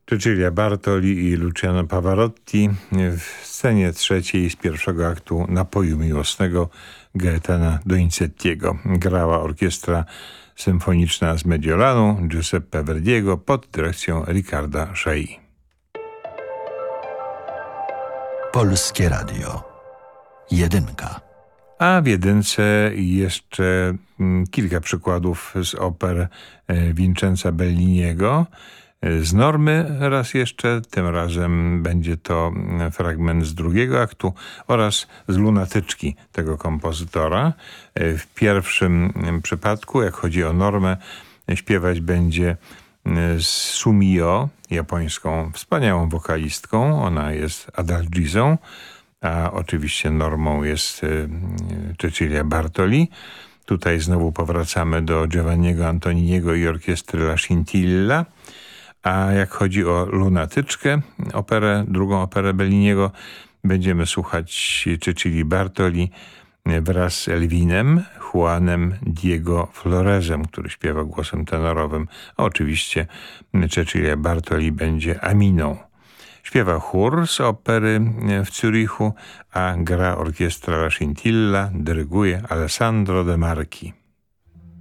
Cecilia Bartoli i Luciano Pavarotti w scenie trzeciej z pierwszego aktu Napoju miłosnego Gaetana Donizettiego. Grała orkiestra symfoniczna z Mediolanu Giuseppe Verdiego pod dyrekcją Riccarda Chailly. Polskie Radio. Jedynka. A w jedynce jeszcze kilka przykładów z oper Vincenza Belliniego. Z Normy raz jeszcze, tym razem będzie to fragment z drugiego aktu oraz z Lunatyczki tego kompozytora. W pierwszym przypadku, jak chodzi o Normę, śpiewać będzie Sumio, japońską wspaniałą wokalistką. Ona jest adalgizą, a oczywiście Normą jest Cecilia Bartoli. Tutaj znowu powracamy do Giovanniego Antoniniego i orkiestry La Scintilla. A jak chodzi o Lunatyczkę, drugą operę Belliniego, będziemy słuchać Cecilii Bartoli wraz z Elwinem, Juanem Diego Floresem, który śpiewa głosem tenorowym, a oczywiście Cecilia Bartoli będzie Aminą. Śpiewa chór z opery w Zurichu, a gra orkiestra La Scintilla, dyryguje Alessandro De Marchi.